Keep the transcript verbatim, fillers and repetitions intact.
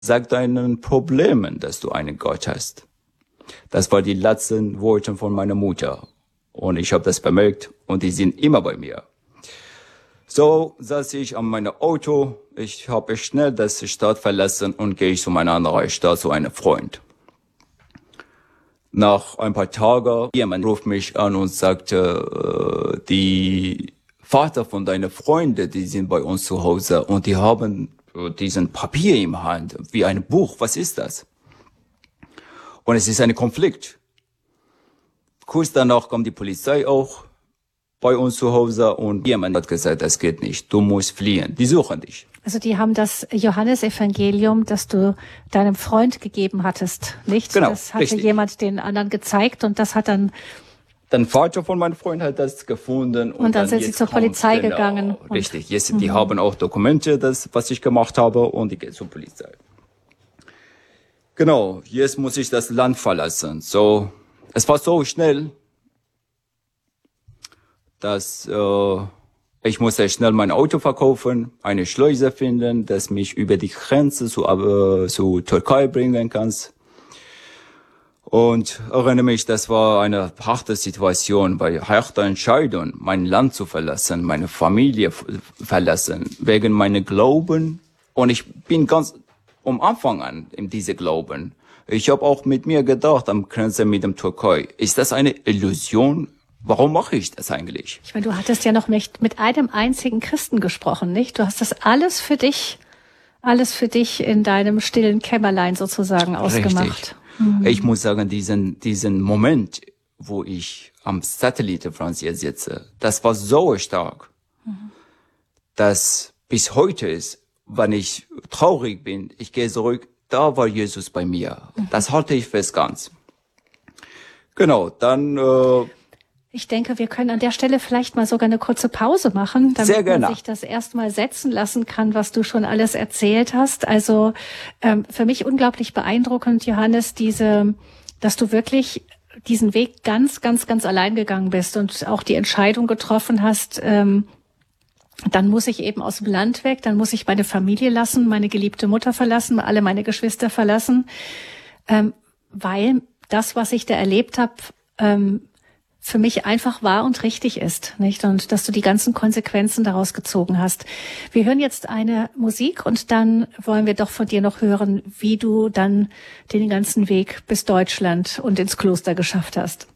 Sag deinen Problemen, dass du einen Gott hast. Das waren die letzten Worte von meiner Mutter. Und ich habe das bemerkt und die sind immer bei mir. So saß ich an meinem Auto. Ich habe schnell das Stadt verlassen und gehe zu meiner anderen Stadt, zu einem Freund. Nach ein paar Tagen, jemand ruft mich an und sagte, äh, die Vater von deinen Freunden, die sind bei uns zu Hause und die haben äh, diesen Papier im Hand, wie ein Buch. Was ist das? Und es ist ein Konflikt. Kurz danach kam die Polizei auch bei uns zu Hause und jemand hat gesagt, das geht nicht, du musst fliehen, die suchen dich. Also die haben das Johannesevangelium, das du deinem Freund gegeben hattest, nicht? Genau, das hatte richtig. jemand den anderen gezeigt und das hat dann... Der Vater von meinem Freund hat das gefunden. Und, und dann, dann sind jetzt sie zur kommt, Polizei genau, gegangen. Richtig, jetzt, die haben auch Dokumente, das, was ich gemacht habe, und die gehen zur Polizei. Genau, jetzt muss ich das Land verlassen. So, es war so schnell, dass äh, ich musste schnell mein Auto verkaufen, eine Schleuse finden, das mich über die Grenze zu, äh, zu Türkei bringen kann. Und erinnere mich, das war eine harte Situation, bei harter Entscheidung, mein Land zu verlassen, meine Familie f- verlassen, wegen meiner Glauben. Und ich bin ganz am Anfang an in diese Glauben. Ich habe auch mit mir gedacht, am Grenze mit dem Türkei, ist das eine Illusion? Warum mache ich das eigentlich? Ich meine, du hattest ja noch nicht mit einem einzigen Christen gesprochen, nicht? Du hast das alles für dich, alles für dich in deinem stillen Kämmerlein sozusagen ausgemacht. Richtig. Mhm. Ich muss sagen, diesen, diesen Moment, wo ich am Satellitenfernseher sitze, das war so stark, mhm. dass bis heute ist, wenn ich traurig bin, ich gehe zurück, da war Jesus bei mir. Mhm. Das halte ich fest ganz. Genau, dann... Äh, Ich denke, wir können an der Stelle vielleicht mal sogar eine kurze Pause machen, damit Sehr gerne. man sich das erstmal setzen lassen kann, was du schon alles erzählt hast. Also ähm, für mich unglaublich beeindruckend, Johannes, diese, dass du wirklich diesen Weg ganz, ganz, ganz allein gegangen bist und auch die Entscheidung getroffen hast, ähm, dann muss ich eben aus dem Land weg, dann muss ich meine Familie lassen, meine geliebte Mutter verlassen, alle meine Geschwister verlassen, ähm, weil das, was ich da erlebt habe, ähm, für mich einfach wahr und richtig ist, nicht? Und dass du die ganzen Konsequenzen daraus gezogen hast. Wir hören jetzt eine Musik und dann wollen wir doch von dir noch hören, wie du dann den ganzen Weg bis Deutschland und ins Kloster geschafft hast.